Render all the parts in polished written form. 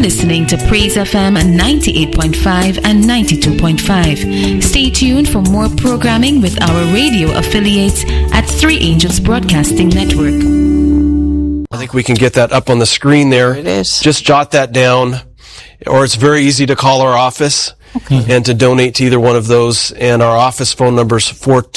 listening to Praise FM 98.5 and 92.5. Stay tuned for more programming with our radio affiliates at Three Angels Broadcasting Network. I think we can get that up on the screen there. It is. Just jot that down, or it's very easy to call our office and to donate to either one of those. And our office phone number is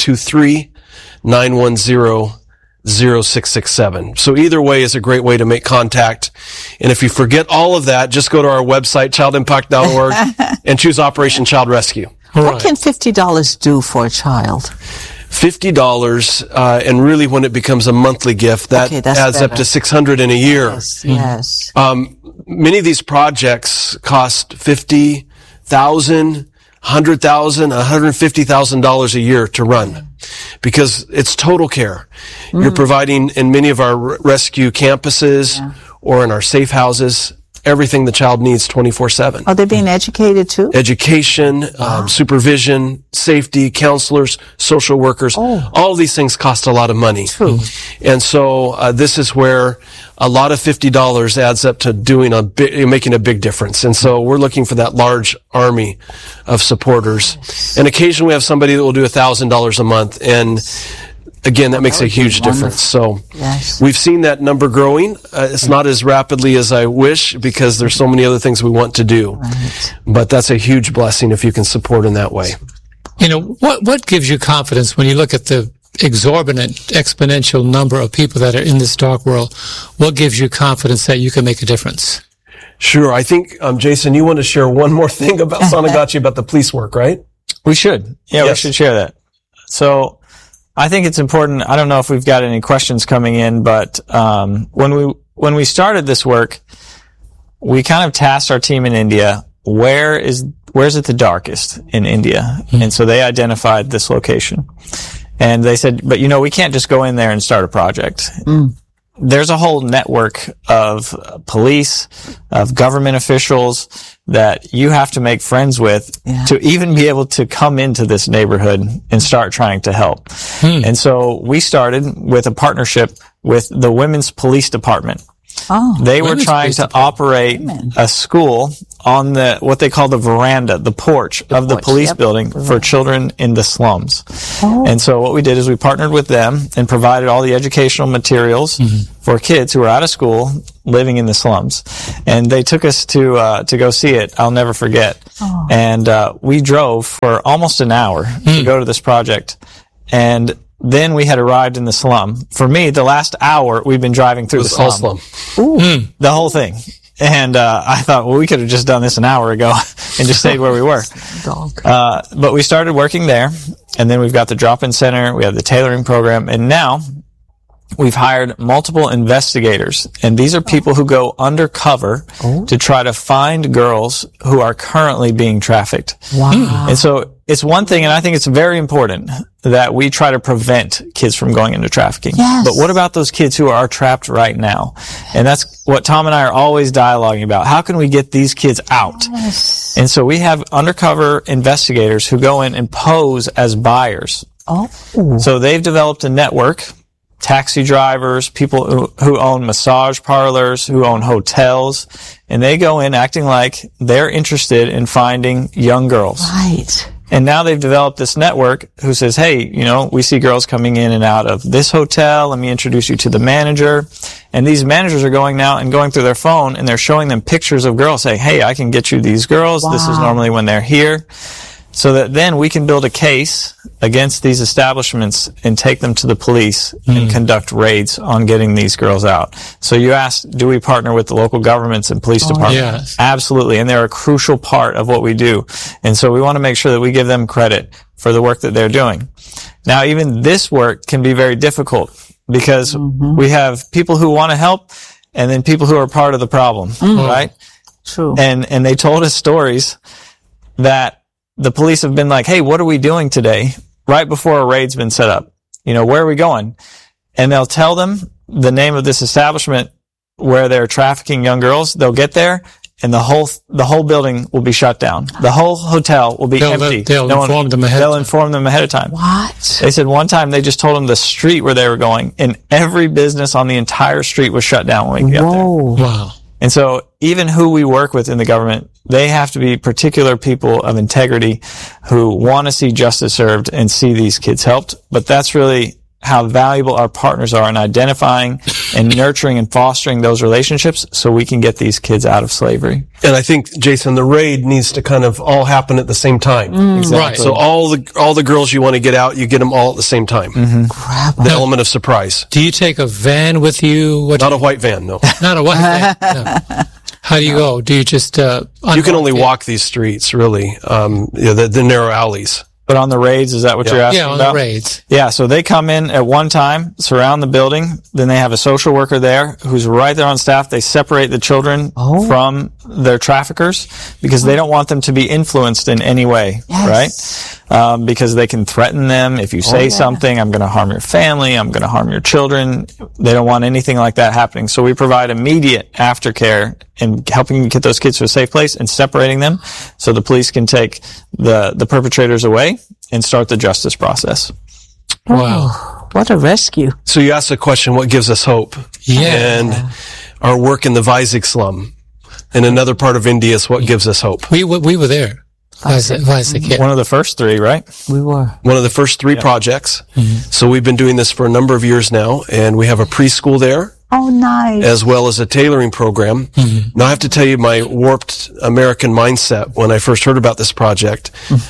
423-910-0667. So either way is a great way to make contact. And if you forget all of that, just go to our website, childimpact.org, and choose Operation Child Rescue. What can $50 do for a child? $50, and really when it becomes a monthly gift, that adds up to $600 in a year. Yes. Many of these projects cost $50,000, $100,000, $150,000 a year to run because it's total care. You're providing in many of our rescue campuses or in our safe houses everything the child needs 24/7. Are they being educated too? Education, supervision, safety, counselors, social workers. All of these things cost a lot of money. True. And so this is where a lot of $50 adds up to making a big difference. And so we're looking for that large army of supporters. And occasionally we have somebody that will do $1,000 a month. And again, that makes a huge difference. So we've seen that number growing. It's not as rapidly as I wish because there's so many other things we want to do. Right. But that's a huge blessing if you can support in that way. You know, what gives you confidence when you look at the exorbitant, exponential number of people that are in this dark world? What gives you confidence that you can make a difference? Sure. I think, Jason, you want to share one more thing about Sonagachi, about the police work, right? We should. Yeah, we should share that. So, I think it's important. I don't know if we've got any questions coming in, but when we started this work, we kind of tasked our team in India, where's it the darkest in India? And so they identified this location. And they said, but we can't just go in there and start a project. There's a whole network of police, of government officials that you have to make friends with to even be able to come into this neighborhood and start trying to help. And so we started with a partnership with the Women's Police Department. They were trying to operate a school on what they call the veranda, the porch of the police building for children in the slums. And so what we did is we partnered with them and provided all the educational materials for kids who were out of school living in the slums. And they took us to go see it. I'll never forget. And we drove for almost an hour to go to this project. And then we had arrived in the slum. For me, the last hour we've been driving through the slum. The whole thing. And I thought, well, we could have just done this an hour ago and just stayed where we were. But we started working there, and then we've got the drop-in center, we have the tailoring program, and now we've hired multiple investigators, and these are people who go undercover to try to find girls who are currently being trafficked. And so it's one thing, and I think it's very important that we try to prevent kids from going into trafficking. But what about those kids who are trapped right now? And that's what Tom and I are always dialoguing about. How can we get these kids out? And so we have undercover investigators who go in and pose as buyers. So they've developed a network. Taxi drivers, people who own massage parlors, who own hotels, and they go in acting like they're interested in finding young girls. And now they've developed this network who says, hey, we see girls coming in and out of this hotel. Let me introduce you to the manager. And these managers are going now and going through their phone, and they're showing them pictures of girls saying, hey, I can get you these girls. This is normally when they're here. So that then we can build a case against these establishments and take them to the police and conduct raids on getting these girls out. So you asked, do we partner with the local governments and police departments? Absolutely. And they're a crucial part of what we do. And so we want to make sure that we give them credit for the work that they're doing. Now, even this work can be very difficult because we have people who want to help and then people who are part of the problem, right? True. And they told us stories that the police have been like, hey, what are we doing today? Right before a raid's been set up. Where are we going? And they'll tell them the name of this establishment where they're trafficking young girls. They'll get there and the whole building will be shut down. The whole hotel will be empty. They'll inform them ahead of time. What? They said one time they just told them the street where they were going, and every business on the entire street was shut down when we got there. Wow. And so even who we work with in the government, they have to be particular people of integrity who want to see justice served and see these kids helped. But that's really how valuable our partners are in identifying and nurturing and fostering those relationships so we can get these kids out of slavery. And I think, Jason, the raid needs to kind of all happen at the same time. Exactly. Right. So all the girls you want to get out, you get them all at the same time. The element of surprise. Do you take a van with you? Not a white van, no. Not a white van. No. How do you go? Do you just You can only walk these streets, really. The narrow alleys. But on the raids, is that what you're asking about? Yeah, on the raids. Yeah, so they come in at one time, surround the building, then they have a social worker there who's right there on staff. They separate the children from their traffickers because they don't want them to be influenced in any way, right? Because they can threaten them. If you say something, I'm going to harm your family, I'm going to harm your children. They don't want anything like that happening. So we provide immediate aftercare and helping get those kids to a safe place and separating them so the police can take the perpetrators away and start the justice process. Wow. What a rescue. So you asked the question, what gives us hope? Yeah. And our work in the Vizag slum in another part of India is what gives us hope. We were there. Vizag, yeah. One of the first three, right? We were. One of the first 3 projects. So we've been doing this for a number of years now, and we have a preschool there. Oh, nice. As well as a tailoring program. Now I have to tell you my warped American mindset when I first heard about this project.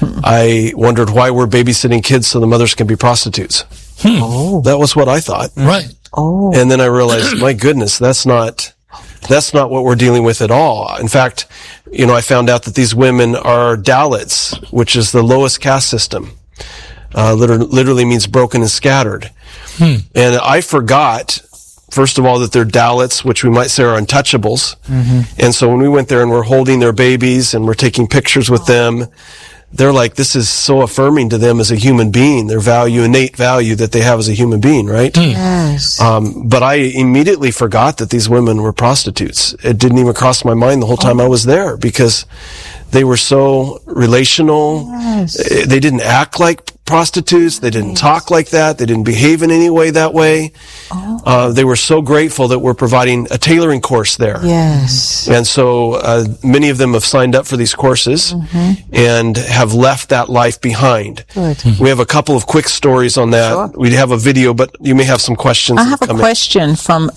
I wondered why we're babysitting kids so the mothers can be prostitutes. That was what I thought. Right. Oh. And then I realized, my goodness, that's not what we're dealing with at all. In fact, I found out that these women are Dalits, which is the lowest caste system. Literally means broken and scattered. And I forgot, first of all, that they're Dalits, which we might say are untouchables. And so when we went there and we're holding their babies and we're taking pictures with them, they're like, this is so affirming to them as a human being, their innate value that they have as a human being, right? Yes. But I immediately forgot that these women were prostitutes. It didn't even cross my mind the whole time I was there because they were so relational. Yes. They didn't act like prostitutes. They didn't talk like that. They didn't behave in any way that way. They were so grateful that we're providing a tailoring course there. Yes. And so many of them have signed up for these courses and have left that life behind. Good. We have a couple of quick stories on that. Sure. We have a video, but you may have some questions. I have a question from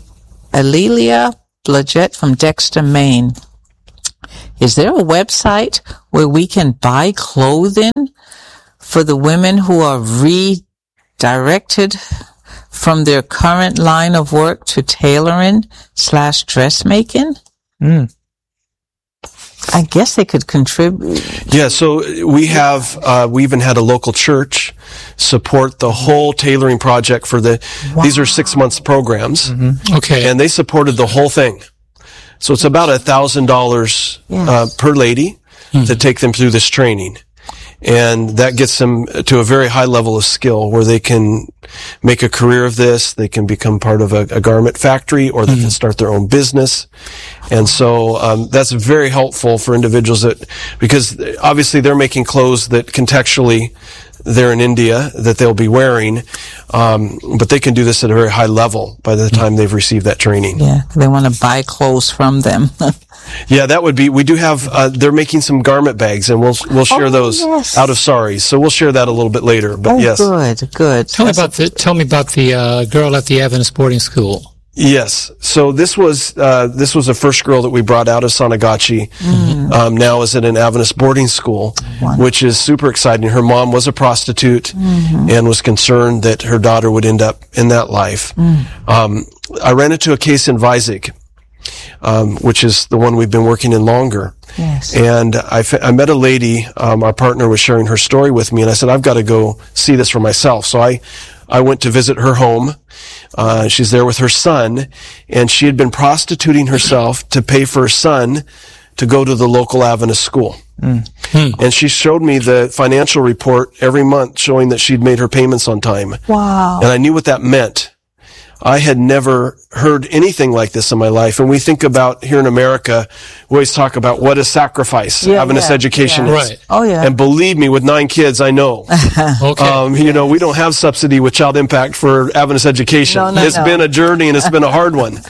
Alelia Blodgett from Dexter, Maine. Is there a website where we can buy clothing for the women who are redirected from their current line of work to tailoring/dressmaking? I guess they could contribute. Yeah, so we even had a local church support the whole tailoring project for these are 6 months programs. Okay. And they supported the whole thing. So it's about $1,000 per lady to take them through this training. And that gets them to a very high level of skill where they can make a career of this. They can become part of a garment factory, or they can start their own business. And so that's very helpful for individuals because obviously they're making clothes that contextually they're in India that they'll be wearing, but they can do this at a very high level by the time they've received that training. Yeah, they want to buy clothes from them. Yeah, that would be. We do have. They're making some garment bags, and we'll share those out of saris. So we'll share that a little bit later. But yes, good. Tell me about the girl at the Adventist boarding school. Yes. So this was the first girl that we brought out of Sanagachi. Now is at an Adventist boarding school, which is super exciting. Her mom was a prostitute and was concerned that her daughter would end up in that life. I ran into a case in Vizag, which is the one we've been working in longer. Yes. And I met a lady, our partner was sharing her story with me, and I said, I've got to go see this for myself. So I went to visit her home. She's there with her son, and she had been prostituting herself to pay for her son to go to the local Adventist school. And she showed me the financial report every month showing that she'd made her payments on time. Wow. And I knew what that meant. I had never heard anything like this in my life. And we think about here in America, we always talk about what a sacrifice Adventist education is. Right. Oh, yeah. And believe me, with 9 kids, I know. Okay. We don't have subsidy with Child Impact for Adventist education. No, It's been a journey and it's been a hard one.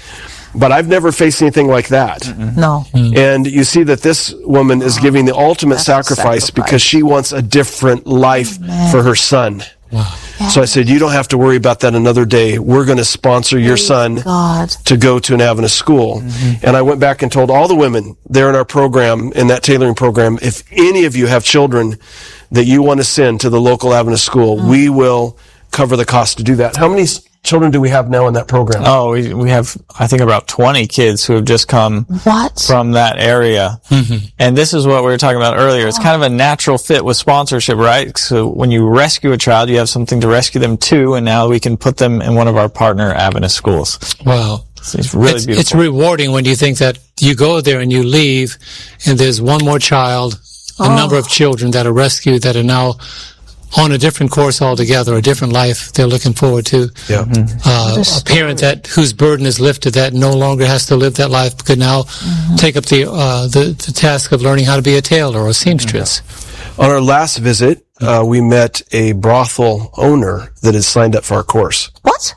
But I've never faced anything like that. No. And you see that this woman is giving the ultimate sacrifice because she wants a different life for her son. Wow. So I said, you don't have to worry about that another day. We're going to sponsor your son to go to an Adventist school. And I went back and told all the women there in our program, in that tailoring program, if any of you have children that you want to send to the local Adventist school, we will cover the cost to do that. How many children do we have now in that program? Oh, we have, I think, about 20 kids who have just come from that area. And this is what we were talking about earlier. It's kind of a natural fit with sponsorship, right? So when you rescue a child, you have something to rescue them to, and now we can put them in one of our partner Adventist schools. Wow. So it's really beautiful. It's rewarding when you think that you go there and you leave, and there's one more child, a number of children that are rescued that are now on a different course altogether, a different life they're looking forward to. Yeah. A parent whose burden is lifted that no longer has to live that life, could now take up the task of learning how to be a tailor or a seamstress. On our last visit, we met a brothel owner that has signed up for our course. What?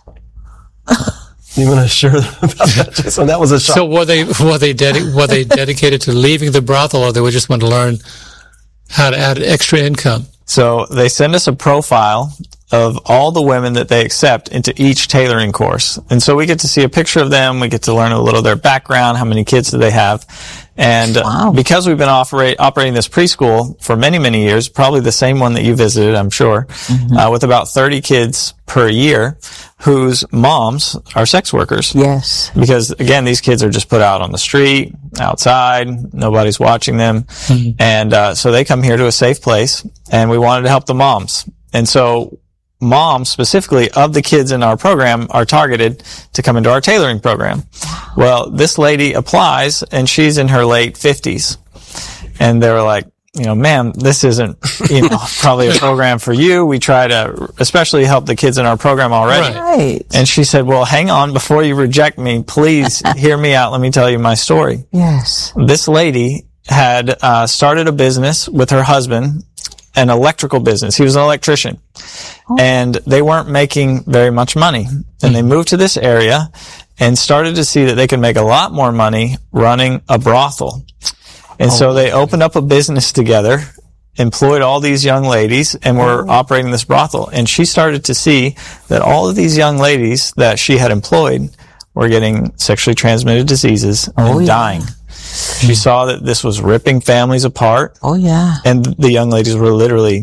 You want to share about that, Jason? That was a shock. So were they dedicated to leaving the brothel, or they just want to learn how to add extra income? So they send us a profile of all the women that they accept into each tailoring course. And so we get to see a picture of them. We get to learn a little of their background. How many kids do they have? And because we've been operating this preschool for many, many years, probably the same one that you visited, I'm sure, with about 30 kids per year whose moms are sex workers. Yes. Because, again, these kids are just put out on the street, outside, nobody's watching them. And so they come here to a safe place, and we wanted to help the moms. And so moms, specifically of the kids in our program, are targeted to come into our tailoring program. Well, this lady applies, and she's in her late 50s. And they were like, ma'am, this isn't, probably a program for you. We try to especially help the kids in our program already. Right. And she said, well, hang on, before you reject me, please hear me out. Let me tell you my story. Yes. This lady had started a business with her husband, an electrical business. He was an electrician. And they weren't making very much money. And they moved to this area and started to see that they could make a lot more money running a brothel. And so they opened up a business together, employed all these young ladies, and were operating this brothel. And she started to see that all of these young ladies that she had employed were getting sexually transmitted diseases and dying. She saw that this was ripping families apart. Oh, yeah. And the young ladies were literally